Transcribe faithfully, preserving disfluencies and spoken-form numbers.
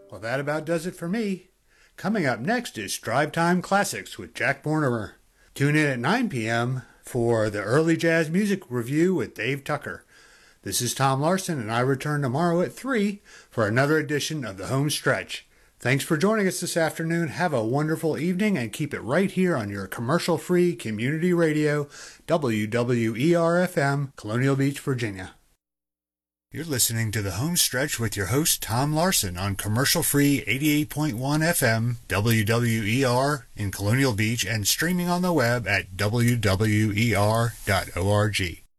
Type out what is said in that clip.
Well, that about does it for me. Coming up next is Drive Time Classics with Jack Bornemer. Tune in at nine p.m. for the Early Jazz Music Review with Dave Tucker. This is Tom Larson, and I return tomorrow at three for another edition of The Home Stretch. Thanks for joining us this afternoon. Have a wonderful evening, and keep it right here on your commercial-free community radio, W W E R F M, Colonial Beach, Virginia. You're listening to The Home Stretch with your host, Tom Larson, on commercial-free eighty-eight point one F M, W W E R in Colonial Beach, and streaming on the web at W W E R dot org.